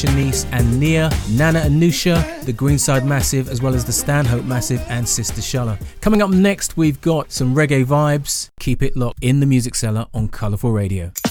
Shanice and Nia, Nana and Nusha, the Greenside Massive, as well as the Stanhope Massive and Sister Shuller. Coming up next, we've got some reggae vibes. Keep it locked in the Music Cellar on Colourful Radio.